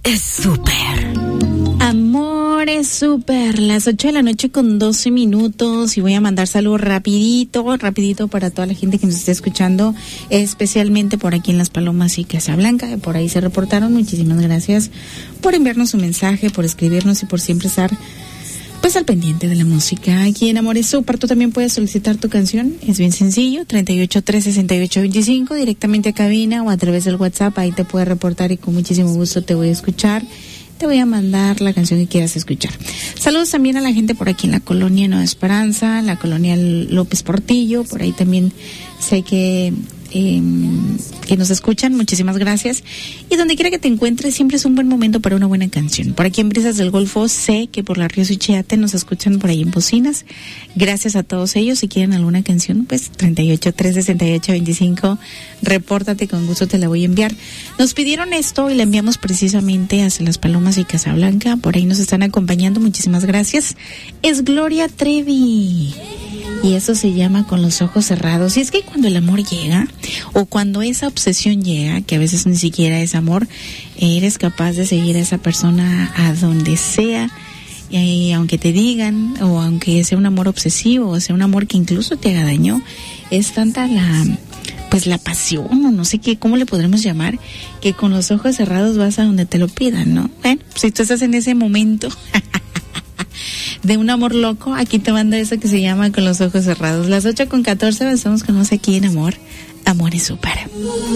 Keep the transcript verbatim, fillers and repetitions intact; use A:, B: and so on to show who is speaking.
A: es súper.
B: Amor es súper. Las ocho de la noche con doce minutos. Y voy a mandar saludos rapidito, rapidito para toda la gente que nos esté escuchando, especialmente por aquí en Las Palomas y Casablanca, que por ahí se reportaron. Muchísimas gracias por enviarnos un mensaje, por escribirnos y por siempre estar pues al pendiente de la música. Aquí en Amor es Súper, tú también puedes solicitar tu canción. Es bien sencillo, treinta y ocho tres sesenta y ocho veinticinco, directamente a cabina o a través del WhatsApp. Ahí te puedes reportar y con muchísimo gusto te voy a escuchar. Te voy a mandar la canción que quieras escuchar. Saludos también a la gente por aquí en la colonia Nueva Esperanza, la colonia López Portillo. Por ahí también sé que eh, que nos escuchan. Muchísimas gracias. Y donde quiera que te encuentres, siempre es un buen momento para una buena canción. Por aquí en Brisas del Golfo, sé que por la Río Suchiate nos escuchan por ahí en bocinas. Gracias a todos ellos. Si quieren alguna canción, pues treinta y ocho tres sesenta y ocho veinticinco, repórtate, con gusto te la voy a enviar. Nos pidieron esto y la enviamos precisamente hacia Las Palomas y Casablanca. Por ahí nos están acompañando. Muchísimas gracias. Es Gloria Trevi. Y eso se llama Con los ojos cerrados. Y es que cuando el amor llega, o cuando esa obsesión llega, que a veces ni siquiera es amor, eres capaz de seguir a esa persona a donde sea, y aunque te digan, o aunque sea un amor obsesivo, o sea un amor que incluso te haga daño, es tanta la, pues la pasión, o no sé qué, cómo le podremos llamar, que con los ojos cerrados vas a donde te lo pidan, ¿no? Bueno, si tú estás en ese momento de un amor loco, aquí te mando eso que se llama Con los ojos cerrados. Las ocho con catorce, estamos con más aquí en Amor. Amor es Súper.